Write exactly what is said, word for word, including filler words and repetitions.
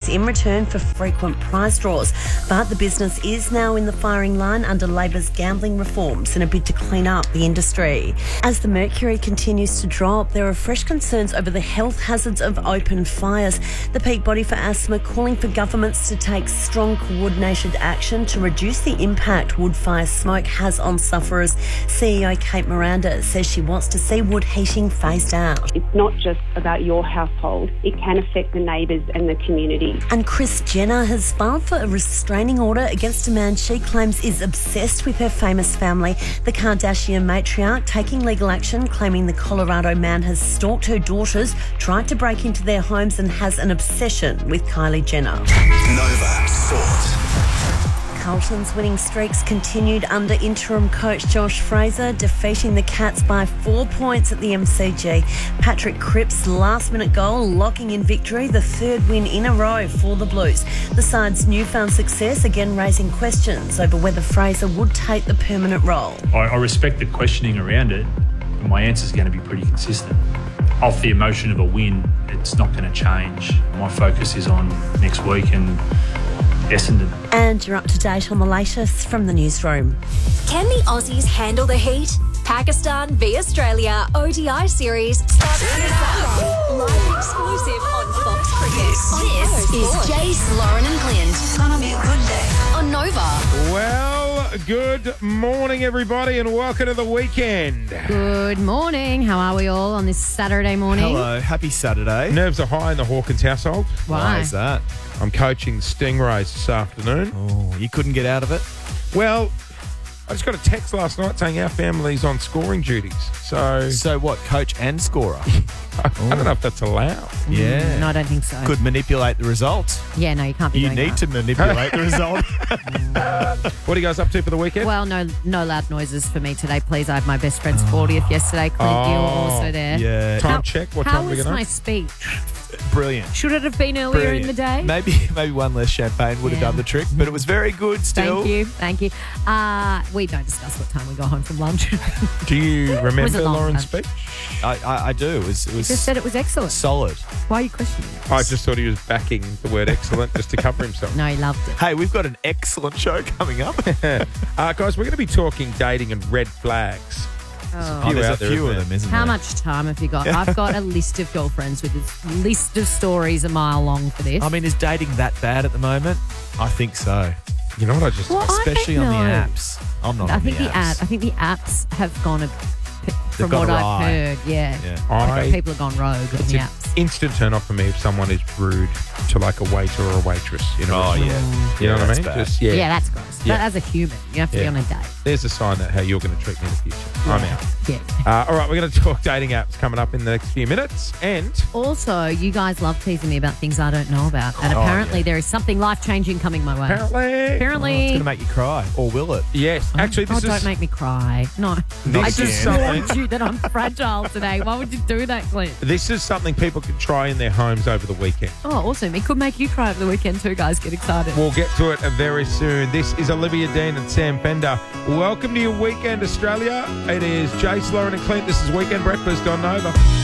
in return for frequent prize draws. But the business is now in the firing line under Labor's gambling reforms in a bid to clean up the industry. As the mercury continues to drop, there are fresh concerns over the health hazards of open fires. The peak body for asthma calling for governments to take strong coordinated action to reduce the impact wood fire smoke has on sufferers. C E O Kate Miranda says she wants to see wood heating phased out. It's not just about your household. It can affect the neighbours and the community. And Kris Jenner has filed for a restraining order against a man she claims is obsessed with her famous family. The Kardashian matriarch taking legal action, claiming the Colorado man has stalked her daughters, tried to break into their homes and has an obsession with Kylie Jenner. Nova Sport. Carlton's winning streaks continued under interim coach Josh Fraser, defeating the Cats by four points at the M C G. Patrick Cripps' last-minute goal locking in victory, the third win in a row for the Blues. The side's newfound success again raising questions over whether Fraser would take the permanent role. I, I respect the questioning around it, but my answer is going to be pretty consistent. Off the emotion of a win, it's not going to change. My focus is on next week and Essendon. And you're up to date on the latest from the newsroom. Can the Aussies handle the heat? Pakistan v Australia O D I series starts this Sunday. Live and exclusive on Fox Cricket. This is Jace, Lauren and Clint. It's gonna be a good day on Nova. Well, good morning, everybody, and welcome to the weekend. Good morning. How are we all on this Saturday morning? Hello. Happy Saturday. Nerves are high in the Hawkins household. Why? Why is that? I'm coaching the Stingrays this afternoon. Oh, you couldn't get out of it? Well, I just got a text last night saying our family's on scoring duties. So, So what, coach and scorer? I, I don't know if that's allowed. Yeah. No, I don't think so. Could manipulate the result. Yeah, no, you can't be You doing need that. to manipulate the result. What are you guys up to for the weekend? Well, no no loud noises for me today, please. I had my best friend's fortieth yesterday. Clint, you were also there. Yeah. Time How- check. What How time are we was going my to? speech? Brilliant. Should it have been earlier Brilliant. in the day? Maybe maybe one less champagne would have Yeah. done the trick, but it was very good still. Thank you, thank you. Uh, we don't discuss what time we got home from lunch. Do you Was remember it long Lauren's lunch? speech? I, I, I do. It was, it was Just said it was excellent. solid. Why are you questioning it? I just thought he was backing the word excellent just to cover himself. No, he loved it. Hey, we've got an excellent show coming up. uh, guys, we're going to be talking dating and red flags. Oh. Oh, there's out a there, few isn't of there? them, isn't How there? much time have you got? I've got a list of girlfriends with a list of stories a mile long for this. I mean, is dating that bad at the moment? I think so. You know what I just... Well, I Especially think on the no. apps. I'm not I on think the the apps. app, I think the apps have gone a, from gone what I've awry. heard. Yeah, Yeah. I, people have gone rogue on it's the an apps. instant turn off for me if someone is rude to like a waiter or a waitress. You know Oh, what I mean? yeah. You know Yeah, what I that's mean? bad. Just, yeah. Yeah. that's gross. Yeah. But as a human, you have to Yeah. be on a date. There's a sign that how you're going to treat me in the future. I'm out. Yeah. Uh, all right, we're going to talk dating apps coming up in the next few minutes. And Also, you guys love teasing me about things I don't know about, and Oh, apparently yeah. there is something life changing coming my way. apparently... Oh, Apparently, it's going to make you cry. Or will it? Yes. Actually, oh, this don't is... make me cry. No, This I is just something- warned you that I'm fragile today. Why would you do that, Clint? This is something people can try in their homes over the weekend. Oh, awesome! It could make you cry over the weekend too, guys. Get excited. We'll get to it very soon. This is Olivia Dean and Sam Fender. Welcome to your weekend, Australia. It is Jace, Lauren and Clint. This is Weekend Breakfast on Nova.